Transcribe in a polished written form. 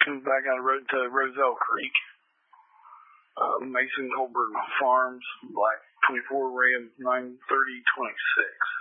comes back on the road to Roselle Creek. Mason Colberg Farms, Black 24 Ram 93026.